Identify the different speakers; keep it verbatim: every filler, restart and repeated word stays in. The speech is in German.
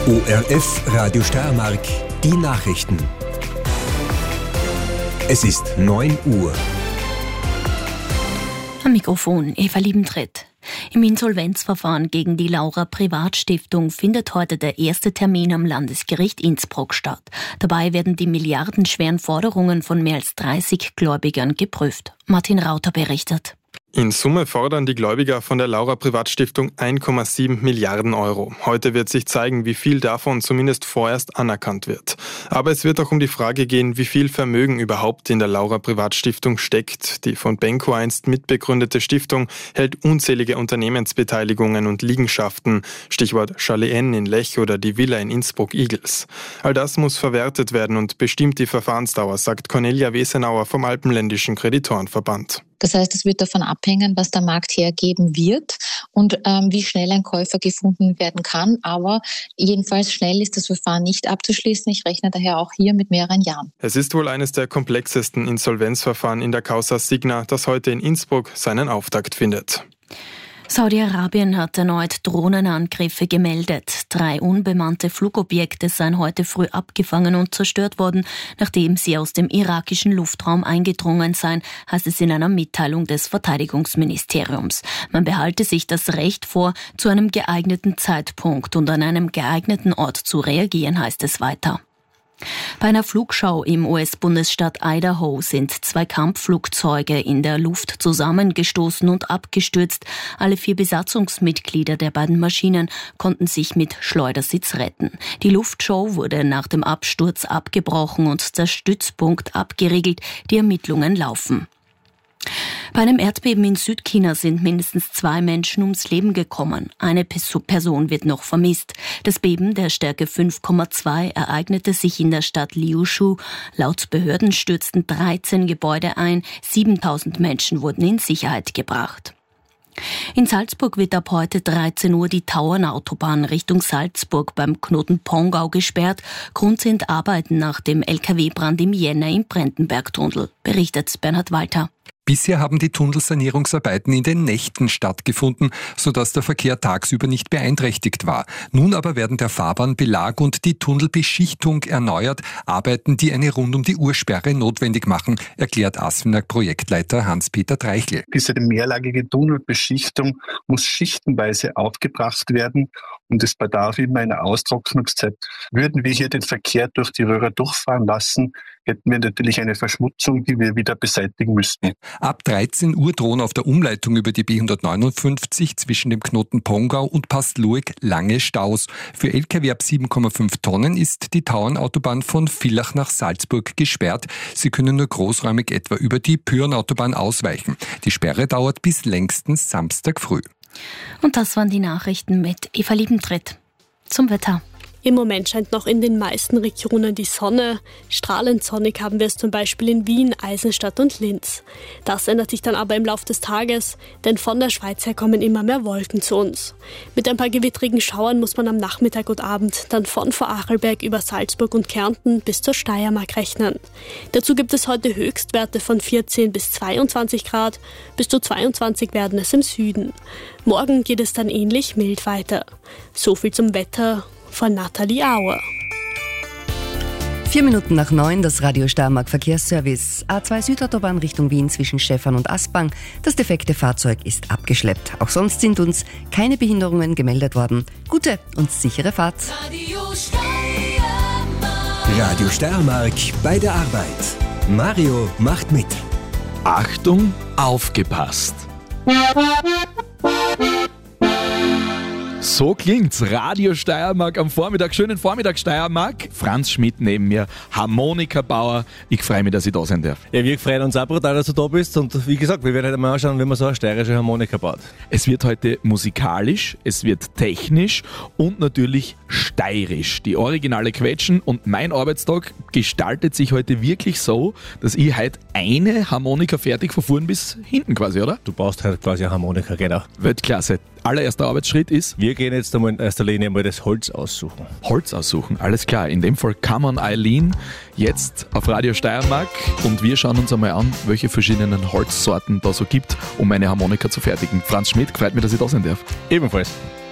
Speaker 1: O R F Radio Steiermark, die Nachrichten. Es ist neun Uhr.
Speaker 2: Am Mikrofon Eva Liebentritt. Im Insolvenzverfahren gegen die Laura Privatstiftung findet heute der erste Termin am Landesgericht Innsbruck statt. Dabei werden die milliardenschweren Forderungen von mehr als dreißig Gläubigern geprüft. Martin Rauter berichtet.
Speaker 3: In Summe fordern die Gläubiger von der Laura Privatstiftung eins Komma sieben Milliarden Euro. Heute wird sich zeigen, wie viel davon zumindest vorerst anerkannt wird. Aber es wird auch um die Frage gehen, wie viel Vermögen überhaupt in der Laura Privatstiftung steckt. Die von Benko einst mitbegründete Stiftung hält unzählige Unternehmensbeteiligungen und Liegenschaften, Stichwort Chalet N in Lech oder die Villa in Innsbruck-Igels. All das muss verwertet werden und bestimmt die Verfahrensdauer, sagt Cornelia Wesenauer vom Alpenländischen Kreditorenverband.
Speaker 4: Das heißt, es wird davon abhängen, was der Markt hergeben wird und ähm, wie schnell ein Käufer gefunden werden kann. Aber jedenfalls schnell ist das Verfahren nicht abzuschließen. Ich rechne daher auch hier mit mehreren Jahren.
Speaker 3: Es ist wohl eines der komplexesten Insolvenzverfahren in der Causa Signa, das heute in Innsbruck seinen Auftakt findet.
Speaker 2: Saudi-Arabien hat erneut Drohnenangriffe gemeldet. Drei unbemannte Flugobjekte seien heute früh abgefangen und zerstört worden, nachdem sie aus dem irakischen Luftraum eingedrungen seien, heißt es in einer Mitteilung des Verteidigungsministeriums. Man behalte sich das Recht vor, zu einem geeigneten Zeitpunkt und an einem geeigneten Ort zu reagieren, heißt es weiter. Bei einer Flugschau im U S-Bundesstaat Idaho sind zwei Kampfflugzeuge in der Luft zusammengestoßen und abgestürzt. Alle vier Besatzungsmitglieder der beiden Maschinen konnten sich mit Schleudersitz retten. Die Luftshow wurde nach dem Absturz abgebrochen und der Stützpunkt abgeriegelt. Die Ermittlungen laufen. Bei einem Erdbeben in Südchina sind mindestens zwei Menschen ums Leben gekommen. Eine Person wird noch vermisst. Das Beben der Stärke fünf Komma zwei ereignete sich in der Stadt Liushu. Laut Behörden stürzten dreizehn Gebäude ein. siebentausend Menschen wurden in Sicherheit gebracht. In Salzburg wird ab heute dreizehn Uhr die Tauernautobahn Richtung Salzburg beim Knoten Pongau gesperrt. Grund sind Arbeiten nach dem L K W-Brand im Jänner im Brentenbergtunnel, berichtet Bernhard Walter.
Speaker 5: Bisher haben die Tunnelsanierungsarbeiten in den Nächten stattgefunden, sodass der Verkehr tagsüber nicht beeinträchtigt war. Nun aber werden der Fahrbahnbelag und die Tunnelbeschichtung erneuert, Arbeiten, die eine Rund-um-die-Uhr-Sperre notwendig machen, erklärt Asfinag-Projektleiter Hans-Peter Treichel.
Speaker 6: Diese mehrlagige Tunnelbeschichtung muss schichtenweise aufgebracht werden und es bedarf immer einer Austrocknungszeit. Würden wir hier den Verkehr durch die Röhre durchfahren lassen, hätten wir natürlich eine Verschmutzung, die wir wieder beseitigen müssten.
Speaker 5: Ab dreizehn Uhr drohen auf der Umleitung über die B hundertneunundfünfzig zwischen dem Knoten Pongau und Pastluig lange Staus. Für L K W ab sieben Komma fünf Tonnen ist die Tauernautobahn von Villach nach Salzburg gesperrt. Sie können nur großräumig etwa über die Pyhrnautobahn ausweichen. Die Sperre dauert bis längstens Samstag früh.
Speaker 2: Und das waren die Nachrichten mit Eva Liebentritt. Zum Wetter.
Speaker 7: Im Moment scheint noch in den meisten Regionen die Sonne. Strahlend sonnig haben wir es zum Beispiel in Wien, Eisenstadt und Linz. Das ändert sich dann aber im Laufe des Tages, denn von der Schweiz her kommen immer mehr Wolken zu uns. Mit ein paar gewittrigen Schauern muss man am Nachmittag und Abend dann von Vorarlberg über Salzburg und Kärnten bis zur Steiermark rechnen. Dazu gibt es heute Höchstwerte von vierzehn bis zweiundzwanzig Grad, bis zu zweiundzwanzig werden es im Süden. Morgen geht es dann ähnlich mild weiter. So viel zum Wetter von Nathalie Auer.
Speaker 8: Vier Minuten nach neun, das Radio Steiermark Verkehrsservice. A zwei Südautobahn Richtung Wien zwischen Stephan und Aspang. Das defekte Fahrzeug ist abgeschleppt. Auch sonst sind uns keine Behinderungen gemeldet worden. Gute und sichere Fahrt.
Speaker 1: Radio Steiermark. Radio Steiermark bei der Arbeit. Mario macht mit.
Speaker 9: Achtung, aufgepasst! So klingt's. Radio Steiermark am Vormittag. Schönen Vormittag, Steiermark. Franz Schmidt neben mir, Harmonikabauer. Ich freue mich, dass ich da sein darf.
Speaker 10: Ja, wir freuen uns auch brutal, dass du da bist. Und wie gesagt, wir werden heute mal anschauen, wie man so eine steirische Harmonika baut.
Speaker 9: Es wird heute musikalisch, es wird technisch und natürlich steirisch. Die originale Quetschen und mein Arbeitstag gestaltet sich heute wirklich so, dass ich heute eine Harmonika fertig verfuhren bis hinten quasi, oder?
Speaker 10: Du brauchst halt quasi eine Harmonika, genau.
Speaker 9: Weltklasse. Allererster Arbeitsschritt ist?
Speaker 10: Wir gehen jetzt einmal in erster Linie mal das Holz aussuchen.
Speaker 9: Holz aussuchen, alles klar. In dem Fall Come on Eileen, jetzt auf Radio Steiermark und wir schauen uns einmal an, welche verschiedenen Holzsorten da so gibt, um eine Harmonika zu fertigen. Franz Schmidt, freut mich, dass ich da sein darf.
Speaker 10: Ebenfalls.